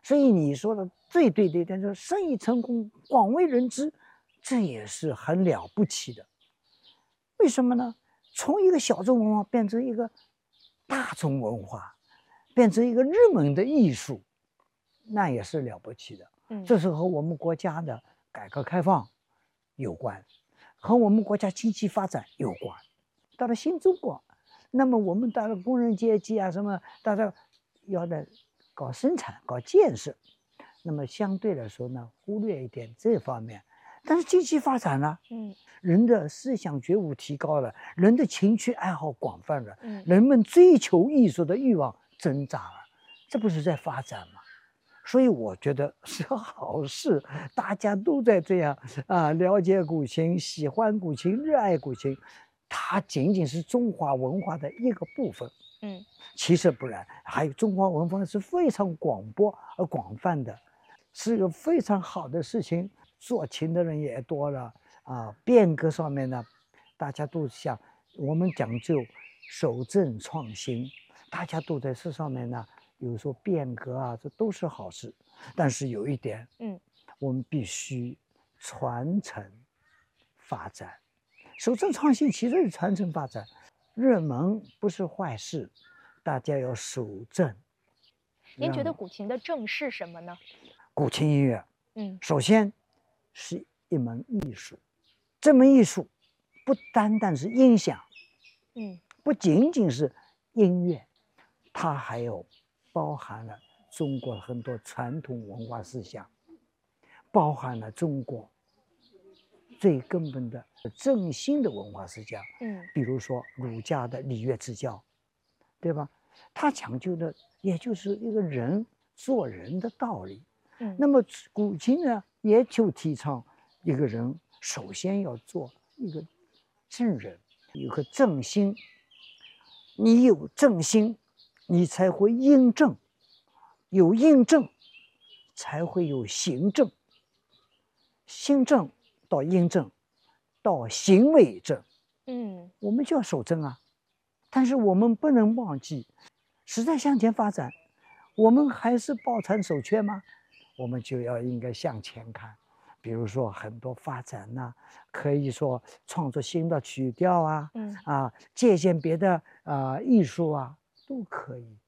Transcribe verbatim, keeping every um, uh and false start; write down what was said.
所以你说的最对的一点就是生意成功，广为人知，这也是很了不起的。为什么呢？从一个小众文化变成一个大众文化，变成一个热门的艺术，那也是了不起的。 嗯， 这是和我们国家的改革开放有关，和我们国家经济发展有关。到了新中国，那么我们到了工人阶级啊，什么大家要的搞生产、搞建设，那么相对来说呢，忽略一点这方面。但是经济发展呢， 嗯， 人的思想觉悟提高了，人的情趣爱好广泛了， 嗯， 人们追求艺术的欲望增长了，这不是在发展吗？所以我觉得是好事，大家都在这样啊，了解古琴，喜欢古琴，热爱古琴，它仅仅是中华文化的一个部分。 嗯， 其实不然，还有中华文化是非常广博而广泛的，是个非常好的事情。做琴的人也多了啊，变革上面呢，大家都想我们讲究守正创新，大家都在这上面呢，有时候变革啊，这都是好事。但是有一点， 嗯， 我们必须传承发展，守正创新其实是传承发展，热门不是坏事，大家要守正。 您觉得古琴的正是什么呢？ 古琴音乐， 嗯， 首先是一门艺术，这门艺术不单单是音响， 嗯， 不仅仅是音乐，它还有包含了中国很多传统文化思想，包含了中国最根本的正心的文化思想。 嗯， 比如说儒家的礼乐之教，对吧？它讲究的也就是一个人做人的道理。 嗯， 那么古琴呢，也就提倡一个人首先要做一个正人，有个正心。你有正心，你才会印正，有印正，才会有行正。心正到印正，到行为正， 嗯， 我们就要守正啊。但是我们不能忘记，时代向前发展，我们还是抱残守缺吗？我们就要应该向前看。比如说很多发展呐、啊，可以说创作新的曲调啊， 嗯， 啊，借鉴别的啊、呃、艺术啊，都可以。